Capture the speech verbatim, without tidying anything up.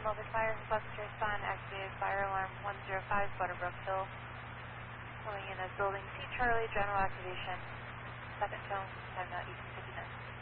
Melbourne Fire, request to respond, activated fire alarm one zero five, Butterbrook Hill. Pulling in as building C Charlie, general activation. Second tone, time now eighteen fifty-nine.